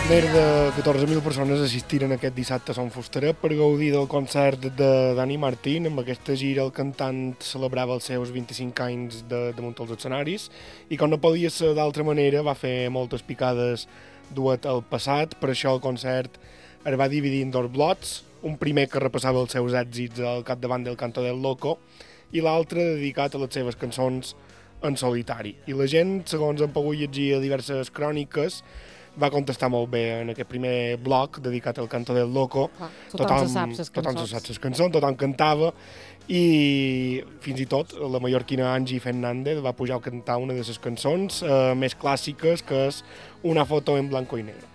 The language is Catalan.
Més de 14.000 persones assistiren aquest dissabte a Son Fusterer per gaudir del concert de Dani Martín. Amb aquesta gira el cantant celebrava els seus 25 anys damunt els escenaris i com no podia ser d'altra manera va fer moltes picades duet al passat. Per això el concert es va dividir en dos blocs, un primer que repassava els seus èxits al capdavant del Canto del Loco i l'altre dedicat a les seves cançons en solitari. I la gent, segons han pogut llegir a diverses cròniques, va contestar molt bé en aquest primer bloc dedicat al Canto del Loco. Tothom se sap les cançons, tothom cantava i fins i tot la mallorquina Angie Fernández va pujar a cantar una de les cançons més clàssiques, que és Una foto en blanco i negro.